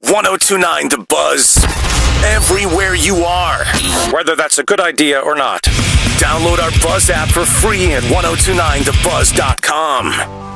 1029 The Buzz. Everywhere you are. Whether that's a good idea or not. Download our Buzz app for free at 1029thebuzz.com.